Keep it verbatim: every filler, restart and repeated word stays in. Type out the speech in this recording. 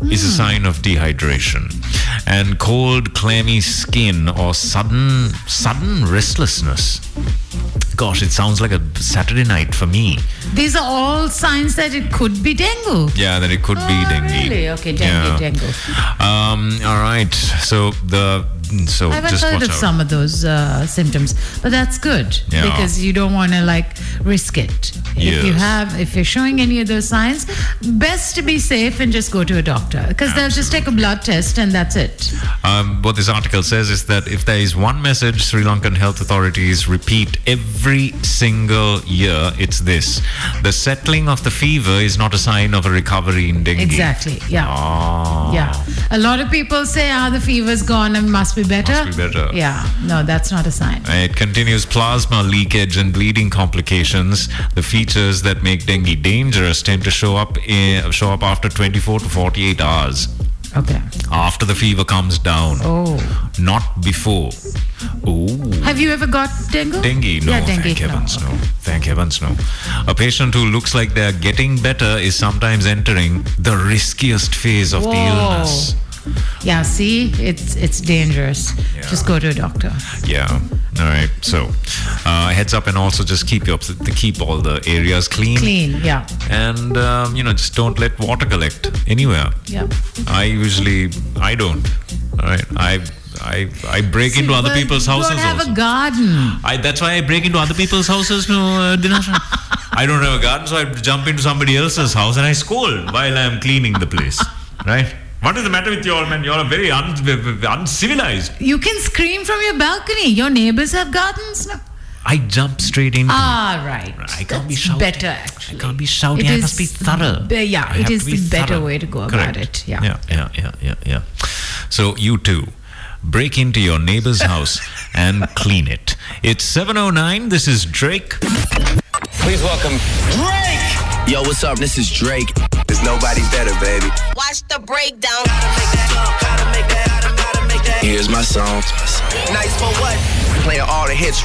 is a sign of dehydration. And cold, clammy skin or sudden, sudden restlessness. Gosh, it sounds like a Saturday night for me. These are all signs that it could be dengue. Yeah, that it could oh, be dengue. Really? Okay, dengue, yeah. dengue. Um, all right. So the so I've just heard watch of out. some of those uh, symptoms, but that's good Yeah. because you don't want to like risk it. If you Yes. have, if you're showing any of those signs, best to be safe and just go to a doctor because they'll just take a blood test and that's it. Um, what this article says is that if there is one message Sri Lankan health authorities repeat every single year, it's this: the settling of the fever is not a sign of a recovery in dengue. Exactly. Yeah. Ah. Yeah. A lot of people say, ah, the fever's gone and must be better. Must be better. Yeah. No, that's not a sign. It continues plasma leakage and bleeding complications. The features that make dengue dangerous tend to show up in, show up after twenty-four to forty-eight hours. Okay. After the fever comes down. Oh. Not before. Ooh. Have you ever got dengue? Dengue, no. Yeah, dengue, Thank no. heavens, no. Thank heavens, no. A patient who looks like they're getting better is sometimes entering the riskiest phase of Whoa. the illness. Yeah, see, it's it's dangerous. Yeah. Just go to a doctor. Yeah. All right. So, uh, heads up, and also just keep your to keep all the areas clean. Clean, yeah. And um, you know, just don't let water collect anywhere. Yeah. I usually, I don't. All right. I, I, I break See, into other well, people's you houses. don't have also. a garden. I, that's why I break into other people's houses, no, uh, Dinesh. I don't have a garden, so I jump into somebody else's house and I scold while I'm cleaning the place. Right? What is the matter with you all, man? You all are very un- uncivilized. You can scream from your balcony. Your neighbors have gardens. No? I jump straight into Ah, right. I can't be That's shouting. better, actually. I can't be shouting. It I is must be thorough. be- yeah, I it have is to be the better thorough. way to go Correct. about it. Yeah. Yeah, yeah, yeah, yeah, yeah. So you too, break into your neighbor's house and clean it. It's seven oh nine. This is Drake. Please welcome Drake. Yo, what's up? This is Drake. There's nobody better, baby. Watch the breakdown. Here's my song. Nice for what? Playing all the hits